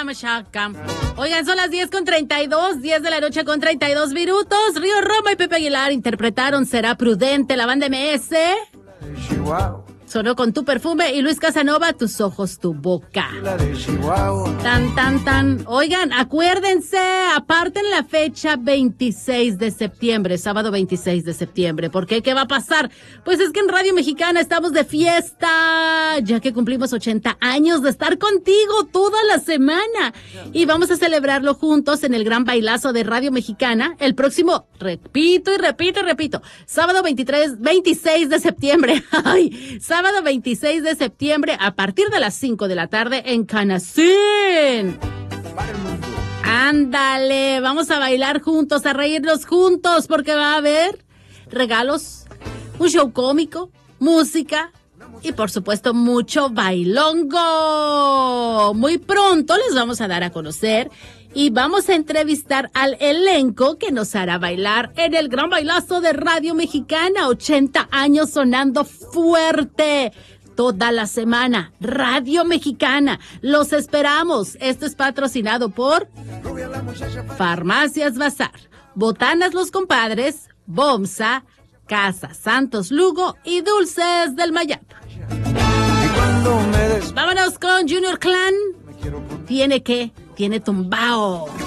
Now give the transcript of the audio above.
Machaca. Oigan, son las 10:32, 10 de la noche con 32 minutos. Río Roma y Pepe Aguilar interpretaron Será Prudente, la banda MS. Sonó con Tu Perfume y Luis Casanova, Tus Ojos, Tu Boca. Tan, tan, tan. Oigan, acuérdense, aparten la fecha 26 de septiembre, sábado 26 de septiembre. ¿Por qué? ¿Qué va a pasar? Pues es que en Radio Mexicana estamos de fiesta, ya que cumplimos 80 años de estar contigo toda la semana. Y vamos a celebrarlo juntos en el gran bailazo de Radio Mexicana el próximo, repito, sábado 26 de septiembre. Ay, sábado 26 de septiembre a partir de las 5 de la tarde en Canacín. Ándale, vamos a bailar juntos, a reírnos juntos, porque va a haber regalos, un show cómico, música y por supuesto mucho bailongo. Muy pronto les vamos a dar a conocer y vamos a entrevistar al elenco que nos hará bailar en el gran bailazo de Radio Mexicana. 80 años sonando fuerte toda la semana. Radio Mexicana, los esperamos. Esto es patrocinado por Farmacias Bazar, Botanas Los Compadres, Bomsa, Casa Santos Lugo y Dulces del Mayap. Vámonos con Junior Clan. Tiene tumbao.